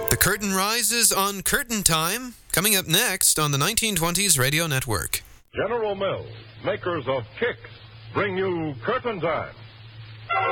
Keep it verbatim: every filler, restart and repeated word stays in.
The curtain rises on Curtain Time, coming up next on the nineteen twenties Radio Network. General Mills, makers of Kicks, bring you Curtain Time.